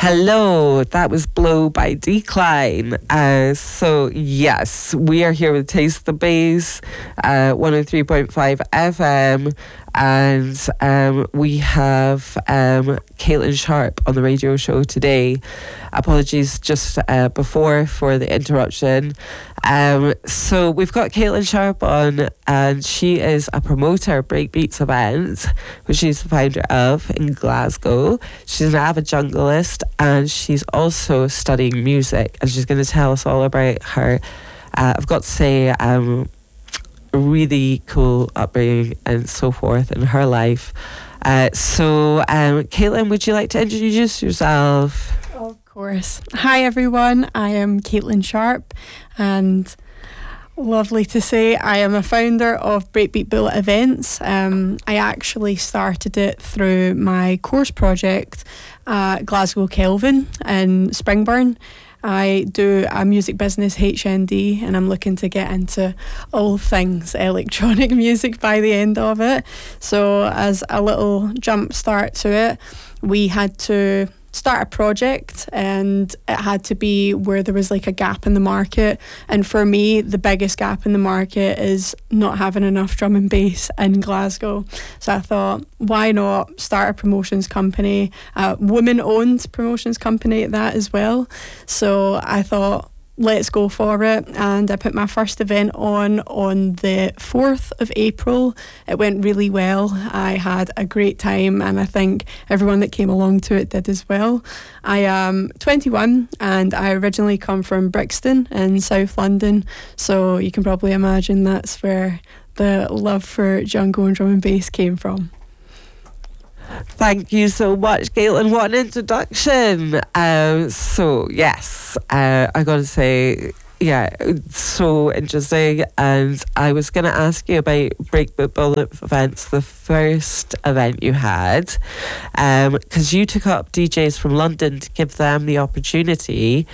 Hello, that was Blow by Decline. So yes, we are here with Taste the Bass, 103.5 FM, and we have Caitlin Sharp on the radio show today. Apologies just before for the interruption. So we've got Caitlin Sharp on, and she is a promoter of Breakbeats events, which she's the founder of in Glasgow. She's an avid junglist, and she's also studying music, and she's going to tell us all about her, I've got to say, really cool upbringing and so forth in her life. So Caitlin, would you like to introduce yourself? Of course. Hi everyone, I am Caitlin Sharp, and lovely to say I am a founder of Breakbeat Bullet Events. I actually started it through my course project at Glasgow Kelvin in Springburn. I do a music business HND, and I'm looking to get into all things electronic music by the end of it. So as a little jump start to it, we had to start a project, and it had to be where there was like a gap in the market. And for me, the biggest gap in the market is not having enough drum and bass in Glasgow. So I thought, why not start a promotions company, a women-owned promotions company at that as well. So I thought, let's go for it, and I put my first event on the 4th of April. It went really well. I had a great time, and I think everyone that came along to it did as well. I am 21, and I originally come from Brixton in South London, so you can probably imagine that's where the love for jungle and drum and bass came from. Thank you so much, Caitlin. What an introduction. So yes, I gotta say, yeah, it's so interesting. And I was gonna ask you about Breakbeat Bullet events, the first event you had, because you took up DJs from London to give them the opportunity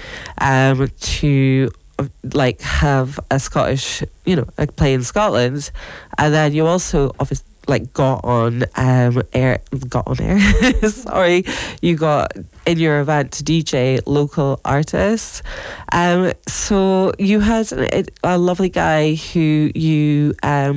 to like have a Scottish, like play in Scotland, and then you also obviously got on air. Sorry, you got in your event to DJ local artists. So you had a lovely guy who you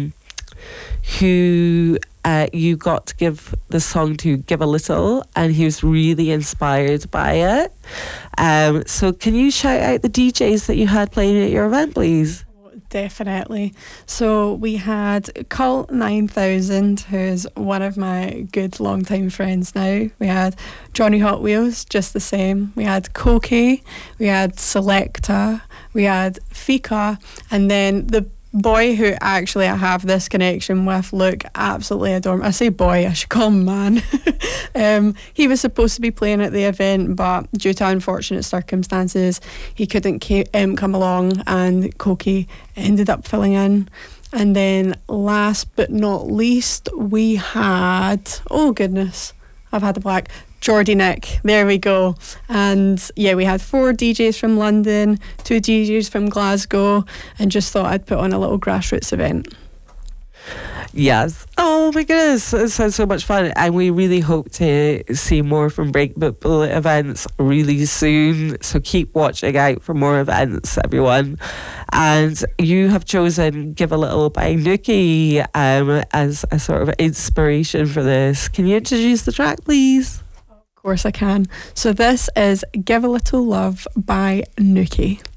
got to give the song to, Give a Little, and he was really inspired by it. So can you shout out the DJs that you had playing at your event, please? Definitely. So we had Cult 9000, who's one of my good long-time friends now. We had Johnny Hot Wheels, just the same. We had Koki, we had Selecta, we had Fika, and then the boy who actually I have this connection with, Luke, absolutely adore him. I say boy, I should call him man. He was supposed to be playing at the event, but due to unfortunate circumstances, he couldn't come along, and Koki ended up filling in. And then last but not least, we had, oh goodness, I've had the black, Geordie Nick, there we go. And yeah, we had 4 DJs from London, 2 DJs from Glasgow, and just thought I'd put on a little grassroots event. Yes. Oh my goodness, it sounds so much fun, and we really hope to see more from Breakbeat Bullet events really soon, so keep watching out for more events, everyone. And you have chosen Give a Little by Nookie as a sort of inspiration for this. Can you introduce the track, please? Of course I can. So this is Give a Little Love by Nookie.